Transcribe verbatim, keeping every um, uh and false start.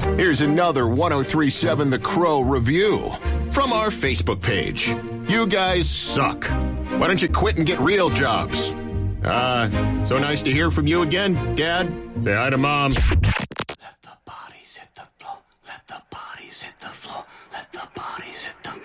Here's another one oh three point seven The Crow review from our Facebook page. You guys suck. Why don't you quit and get real jobs? Uh, so nice to hear from you again, Dad. Say hi to Mom. Let the bodies hit the floor. Let the bodies hit the floor. Let the bodies hit the